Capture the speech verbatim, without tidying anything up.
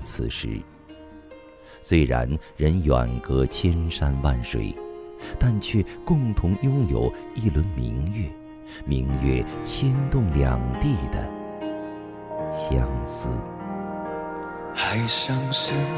此时。虽然人远隔千山万水，但却共同拥有一轮明月，明月牵动两地的相思。 海上是